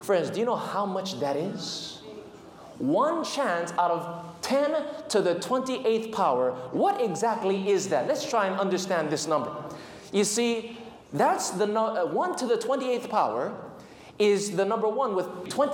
Friends, do you know how much that is? One chance out of 10 to the 28th power. What exactly is that? Let's try and understand this number. You see, that's the 1 to the 28th power is the number 1 with 20